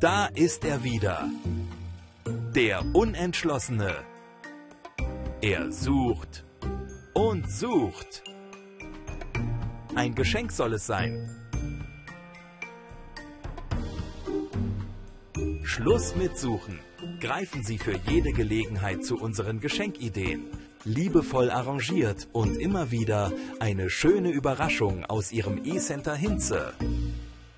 Da ist er wieder. Der Unentschlossene. Er sucht und sucht. Ein Geschenk soll es sein. Schluss mit Suchen. Greifen Sie für jede Gelegenheit zu unseren Geschenkideen. Liebevoll arrangiert und immer wieder eine schöne Überraschung aus Ihrem E-Center Hinze.